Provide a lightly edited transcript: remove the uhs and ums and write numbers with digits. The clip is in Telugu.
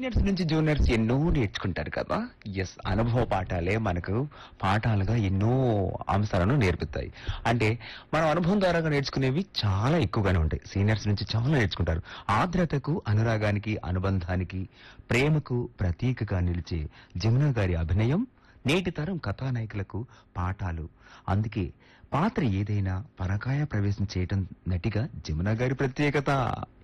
సీనియర్స్ నుంచి జూనియర్స్ ఎన్నో నేర్చుకుంటారు కదా. ఎస్, అనుభవ పాఠాలే మనకు పాఠాలుగా ఎన్నో అంశాలను నేర్పుతాయి. అంటే మనం అనుభవం ద్వారా నేర్చుకునేవి చాలా ఎక్కువగానే ఉంటాయి. సీనియర్స్ నుంచి చాలా నేర్చుకుంటారు. ఆర్ద్రతకు, అనురాగానికి, అనుబంధానికి, ప్రేమకు ప్రతీకగా నిలిచే జమున గారి అభినయం నేటి తరం కథానాయకులకు పాఠాలు. అందుకే పాత్ర ఏదైనా పరకాయ ప్రవేశం చేయటం నటిగా జమున గారి ప్రత్యేకత.